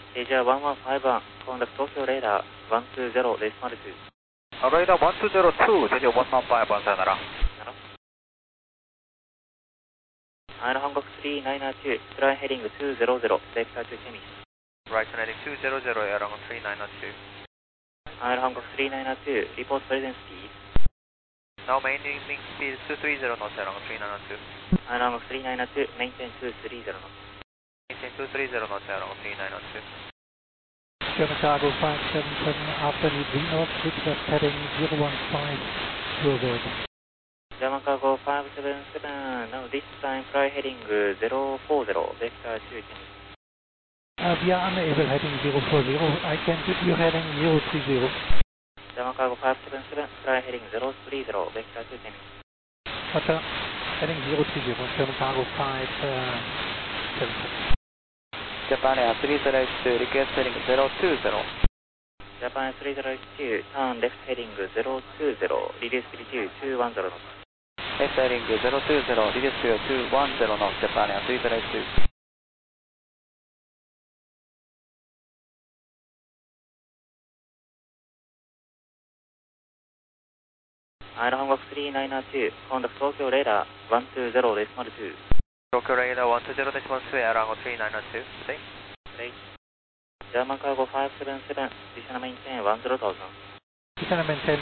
Asia 115, contact Tokyo Radar 120, decimal 2. Radar 1202, Jeju 115, sayonara. Air Hancock 3902, try heading 200, vector to Chemi. Right heading 200, Air Hancock 3902. Air Hancock 3902, report present speed. Now maintaining speed 230 knots, Air Hancock 3902. Air Hancock 3902, maintain 230 knots. Maintain 230 knots, Air Hancock 3902. German Cargo 577, after need North, request heading 015, Euroworld. German Cargo 577, now this time fly heading 040, vector to Chemi. We are unable heading 040, I can give you heading 030. German Cargo 577, fly heading 030, vector to Chemi. Roger, heading 030, German Cargo 577. Japan Air 3082, request heading 020. Japan 3082, turn left heading 020, reduce speed to 210 knots. Left heading 020, reduce speed 210 knots, Japan Air 3082. Air Hancock 3902, contact Tokyo Radar 120, decimal 2. Tokyo Radar 120, decimal 2, Air Hancock 3902. Stay. Stay. German Cargo 577, descend maintain 10,000. Descend maintain